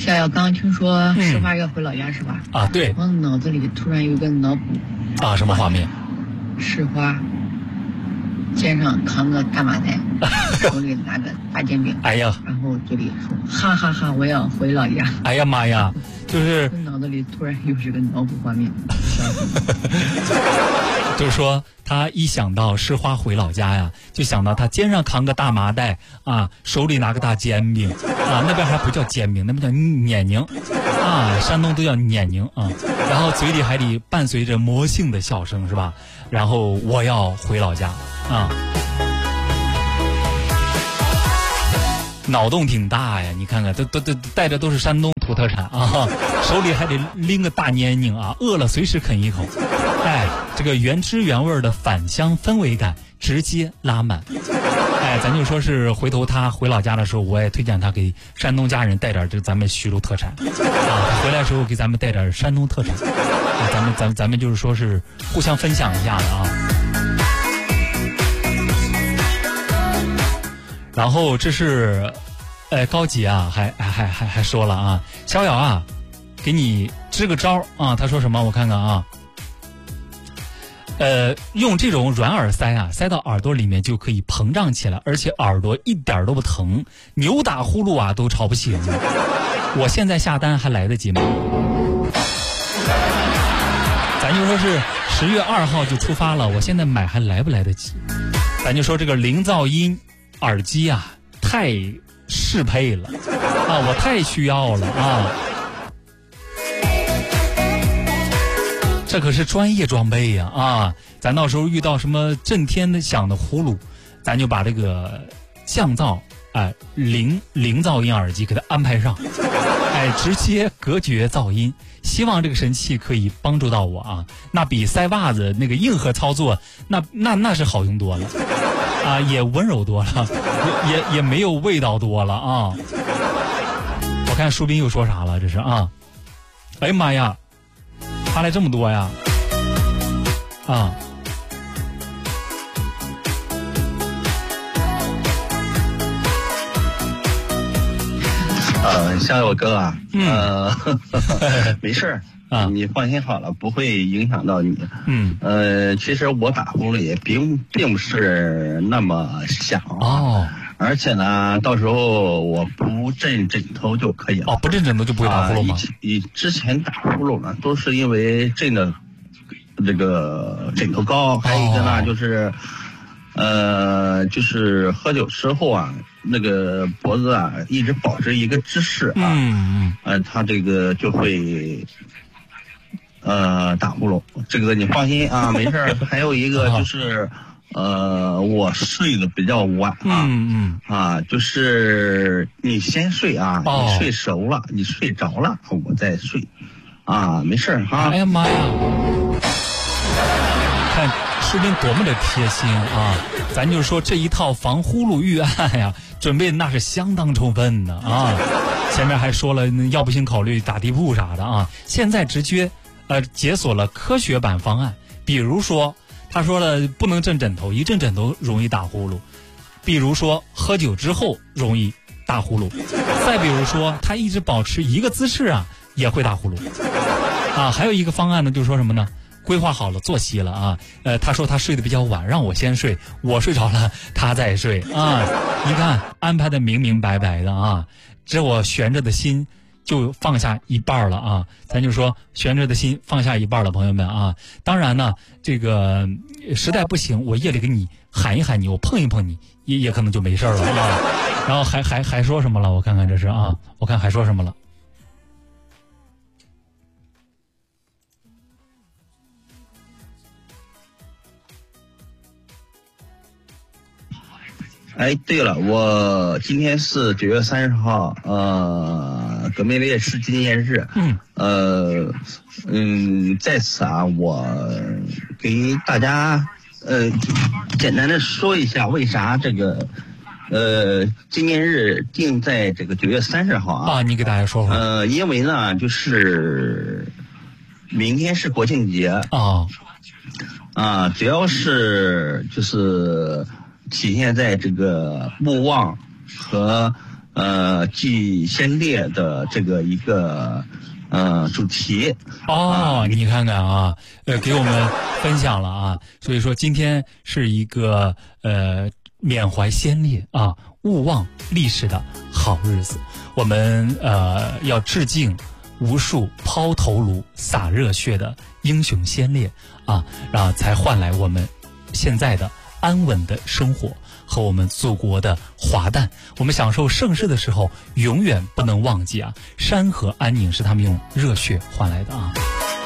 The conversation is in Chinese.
逍遥刚听说石花要回老家是吧？ 啊，对。 我脑子里突然有个脑补。 啊，什么画面？ 石花肩上扛个大麻袋，手里拿个大煎饼。 哎呀， 然后嘴里说哈哈哈，我要回老家。 哎呀妈呀，就是脑子里突然有这个脑补画面。 就是说他一想到诗花回老家呀，就想到他肩上扛个大麻袋啊，手里拿个大煎饼啊，那边还不叫煎饼，那边叫碾宁啊，山东都叫碾宁啊，然后嘴里还得伴随着魔性的笑声是吧？然后我要回老家啊，脑洞挺大呀，你看看都带着都是山东土特产啊，手里还得拎个大黏宁啊，饿了随时啃一口。哎，这个原汁原味的返乡氛围感直接拉满。哎，咱就说是回头他回老家的时候，我也推荐他给山东家人带点这咱们徐州特产啊，回来的时候给咱们带点山东特产啊，咱们就是说是互相分享一下的啊。然后这是高级啊，还说了啊，逍遥啊，给你支个招啊，他说什么我看看啊。用这种软耳塞啊，塞到耳朵里面就可以膨胀起来，而且耳朵一点都不疼，扭打呼噜啊都吵不醒。我现在下单还来得及吗？咱就说是10月2号就出发了，我现在买还来不来得及？咱就说这个零噪音耳机啊，太适配了啊，我太需要了啊。这可是专业装备呀啊！咱到时候遇到什么震天的响的呼噜，咱就把这个降噪零噪音耳机给它安排上，哎，直接隔绝噪音。希望这个神器可以帮助到我啊！那比塞袜子那个硬核操作，那是好用多了啊，也温柔多了，也没有味道多了啊！我看书斌又说啥了，这是啊！哎呀妈呀！发来这么多呀，啊！ 逍遥哥啊，没事儿啊，你放心好了，不会影响到你。其实我打呼噜也并不是那么响哦。 而且呢，到时候我不震枕头就可以了。 哦，不震枕头就不会打呼噜吗？ 之前打呼噜呢，都是因为震的这个枕头高，还有一个呢就是喝酒之后啊，那个脖子啊一直保持一个姿势啊，他这个就会打呼噜。这个你放心啊，没事儿。还有一个就是。我睡得比较晚啊，就是你先睡啊，你睡熟了，你睡着了，我再睡，啊，没事啊。 哎呀妈呀，看士兵多么的贴心啊！咱就说这一套防呼噜预案呀，准备那是相当充分的啊。前面还说了要不行考虑打地铺啥的啊，现在直接解锁了科学版方案，比如说。他说了，不能震枕头，一震枕头容易打呼噜。比如说喝酒之后容易打呼噜，再比如说他一直保持一个姿势啊，也会打呼噜。啊，还有一个方案呢，就是说什么呢？规划好了作息了啊。他说他睡得比较晚，让我先睡，我睡着了他再睡啊。你看安排的明明白白的啊，这我悬着的心。就放下一半了啊，咱就说悬着的心放下一半了，朋友们啊。当然呢，这个实在不行，我夜里给你喊一喊你，我碰一碰你，也可能就没事了啊。然后还说什么了？我看看这是啊，我看还说什么了。 哎，对了，我今天是9月30号，革命烈士纪念日。在此啊，我给大家简单的说一下为啥这个纪念日定在这个9月30号啊。 你给大家说说。 因为呢，就是明天是国庆节主要是就是体现在这个勿忘和祭先烈的这个一个主题。 你看看啊，给我们分享了啊，所以说今天是一个缅怀先烈啊，勿忘历史的好日子。我们要致敬无数抛头颅洒热血的英雄先烈啊，然后才换来我们现在的安稳的生活和我们祖国的华诞。我们享受盛世的时候，永远不能忘记啊，山河安宁是他们用热血换来的啊。